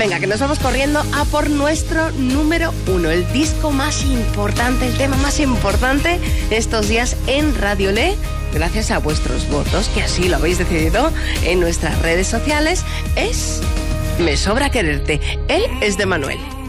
Venga, que nos vamos corriendo a por nuestro número 1, el disco más importante, el tema más importante estos días en Radio Le, gracias a vuestros votos, que así lo habéis decidido en nuestras redes sociales, es Me Sobra Quererte. Él es de Manuel.